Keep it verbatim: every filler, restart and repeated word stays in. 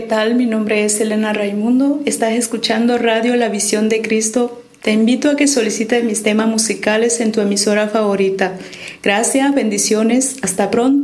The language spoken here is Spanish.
tal? Mi nombre es Elena Raimundo. Estás escuchando Radio La Visión de Cristo. Te invito a que solicites mis temas musicales en tu emisora favorita. Gracias, bendiciones. Hasta pronto.